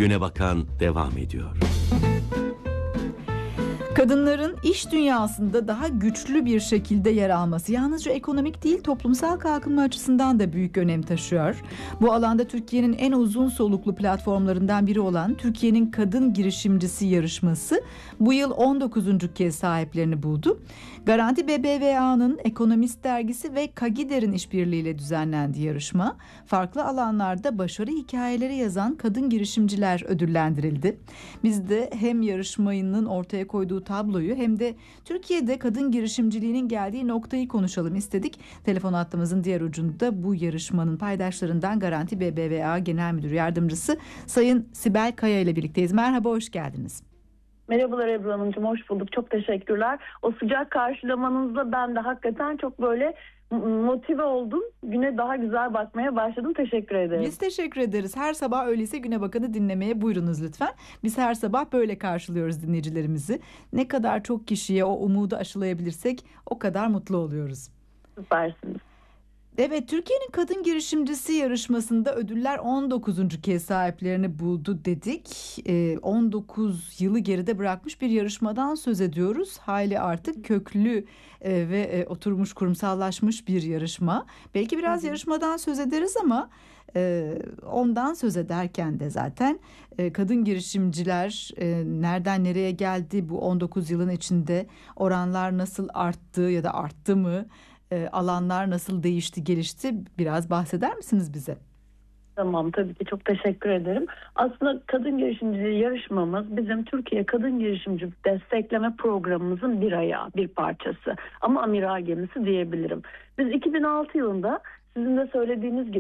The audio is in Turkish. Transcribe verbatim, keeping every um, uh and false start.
Güne Bakan devam ediyor. Kadınların iş dünyasında daha güçlü bir şekilde yer alması yalnızca ekonomik değil, toplumsal kalkınma açısından da büyük önem taşıyor. Bu alanda Türkiye'nin en uzun soluklu platformlarından biri olan Türkiye'nin Kadın Girişimcisi yarışması bu yıl on dokuzuncu kez sahiplerini buldu. Garanti B B V A'nın Ekonomist dergisi ve Kagider'in işbirliğiyle düzenlendiği yarışma, farklı alanlarda başarı hikayeleri yazan kadın girişimciler ödüllendirildi. Biz de hem yarışmanın ortaya koyduğu tabloyu hem de Türkiye'de kadın girişimciliğinin geldiği noktayı konuşalım istedik. Telefon hattımızın diğer ucunda bu yarışmanın paydaşlarından Garanti B B V A Genel Müdür Yardımcısı Sayın Sibel Kaya ile birlikteyiz. Merhaba, hoş geldiniz. Merhabalar Ebru Hanımcığım, hoş bulduk. Çok teşekkürler. O sıcak karşılamanızla ben de hakikaten çok böyle motive oldum. Güne daha güzel bakmaya başladım. Teşekkür ederim. Biz teşekkür ederiz. Her sabah öyleyse Güne Bakan'ı dinlemeye buyurunuz lütfen. Biz her sabah böyle karşılıyoruz dinleyicilerimizi. Ne kadar çok kişiye o umudu aşılayabilirsek o kadar mutlu oluyoruz. Süpersiniz. Evet, Türkiye'nin Kadın Girişimcisi yarışmasında ödüller on dokuzuncu kez sahiplerini buldu dedik. on dokuz yılı geride bırakmış bir yarışmadan söz ediyoruz. Hayli artık köklü ve oturmuş, kurumsallaşmış bir yarışma. Belki biraz yarışmadan söz ederiz ama ondan söz ederken de zaten kadın girişimciler nereden nereye geldi, bu on dokuz yılın içinde oranlar nasıl arttı ya da arttı mı? Alanlar nasıl değişti, gelişti? Biraz bahseder misiniz bize? Tamam, tabii ki çok teşekkür ederim. Aslında kadın girişimciliği yarışmamız bizim Türkiye Kadın Girişimcilik Destekleme Programımızın bir ayağı, bir parçası. Ama amiral gemisi diyebilirim. Biz iki bin altı yılında sizin de söylediğiniz gibi